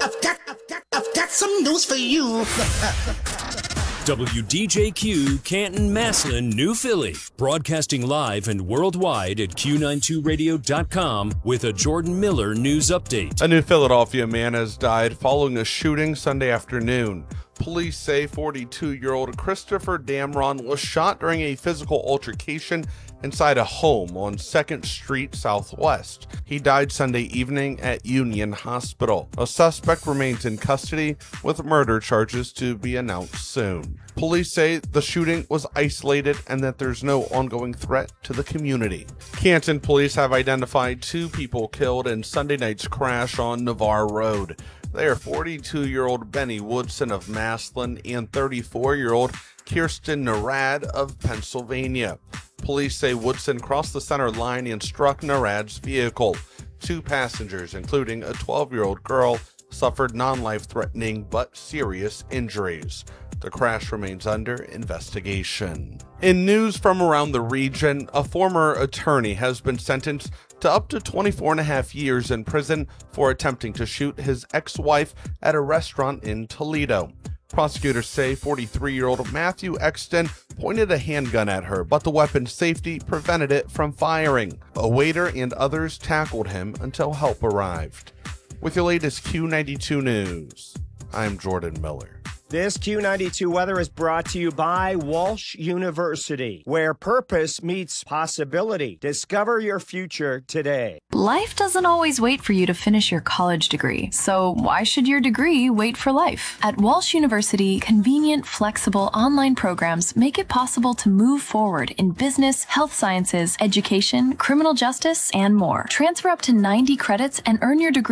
I've got some news for you. WDJQ, Canton, Massillon, New Philly. Broadcasting live and worldwide at Q92radio.com with a Jordan Miller news update. A New Philadelphia man has died following a shooting Sunday afternoon. Police say 42-year-old Christopher Damron was shot during a physical altercation inside a home on 2nd Street Southwest. He died Sunday evening at Union Hospital. A suspect remains in custody with murder charges to be announced soon. Police say the shooting was isolated and that there's no ongoing threat to the community. Canton police have identified 2 people killed in Sunday night's crash on Navarre Road. They are 42-year-old Benny Woodson of Massillon and 34-year-old Kirsten Narad of Pennsylvania. Police say Woodson crossed the center line and struck Narad's vehicle. 2 passengers, including a 12-year-old girl, suffered non-life-threatening but serious injuries. The crash remains under investigation. In news from around the region, a former attorney has been sentenced to up to 24.5 years in prison for attempting to shoot his ex-wife at a restaurant in Toledo. Prosecutors say 43-year-old Matthew Exton pointed a handgun at her, but the weapon's safety prevented it from firing. A waiter and others tackled him until help arrived. With your latest Q92 news, I'm Jordan Miller. This Q92 weather is brought to you by Walsh University, where purpose meets possibility. Discover your future today. Life doesn't always wait for you to finish your college degree, so why should your degree wait for life? At Walsh University, convenient, flexible online programs make it possible to move forward in business, health sciences, education, criminal justice, and more. Transfer up to 90 credits and earn your degree